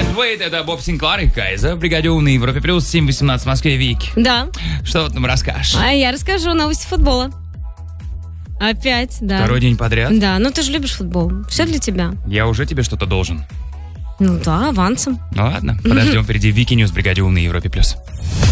Wait, это Боб Синклар и Кайза. Бригаде умный Европе плюс 7:18 в Москве. Вики. Да. Что ты нам расскажешь? А я расскажу новости футбола. Опять, да. Второй день подряд? Да, ну ты же любишь футбол. Все для тебя. Я уже тебе что-то должен. Ну да, авансом. Ну ладно, подождем. Впереди Вики Ньюс, Бригаде умный Европе плюс.